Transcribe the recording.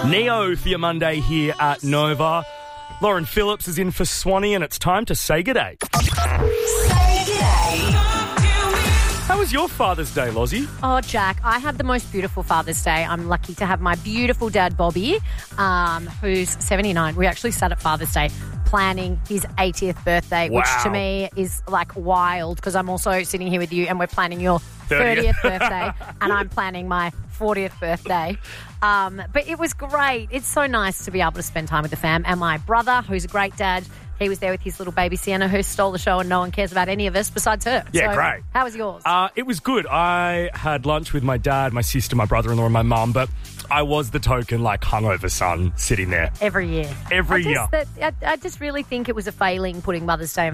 Neo for your Monday here at Nova. Lauren Phillips is in for Swanee and it's time to say g'day. Say g'day. How was your Father's Day, Lozzie? Oh, Jack, I had the most beautiful Father's Day. I'm lucky to have my beautiful dad, Bobby, who's 79. We actually sat at Father's Day planning his 80th birthday, which to me is like wild because I'm also sitting here with you and we're planning your 30th birthday and I'm planning my 40th birthday. But it was great. It's so nice to be able to spend time with the fam. And my brother, who's a great dad, he was there with his little baby Sienna, who stole the show and no one cares about any of us besides her. Yeah, so, great. How was yours? It was good. I had lunch with my dad, my sister, my brother-in-law and my mum, but I was the token, hungover son sitting there. Every year. Every year. I just really think it was a failing putting Mother's Day